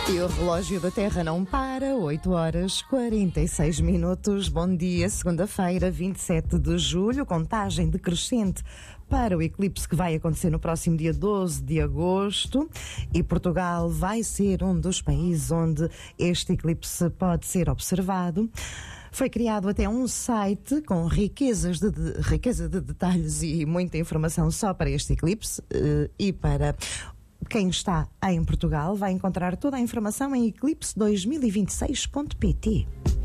E o relógio da Terra não para, 8 horas 46 minutos. Bom dia, segunda-feira, 27 de julho, contagem decrescente para o eclipse que vai acontecer no próximo dia 12 de agosto. E Portugal vai ser um dos países onde este eclipse pode ser observado. Foi criado até um site com riqueza de detalhes e muita informação só para este eclipse e para quem está em Portugal vai encontrar toda a informação em eclipse2026.pt.